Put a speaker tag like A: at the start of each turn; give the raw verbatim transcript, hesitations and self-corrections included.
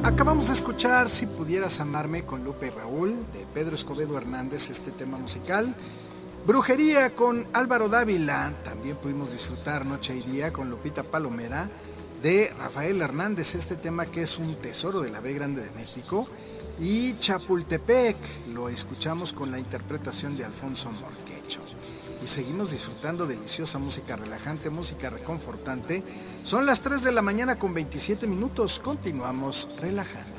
A: Acabamos de escuchar Si pudieras amarme con Lupe y Raúl, de Pedro Escobedo Hernández, este tema musical. Brujería con Álvaro Dávila, también pudimos disfrutar Noche y Día con Lupita Palomera, de Rafael Hernández, este tema que es un tesoro de la B Grande de México. Y Chapultepec, lo escuchamos con la interpretación de Alfonso Morquecho. Y seguimos disfrutando deliciosa música relajante, música reconfortante. Son las tres de la mañana con veintisiete minutos, continuamos relajando.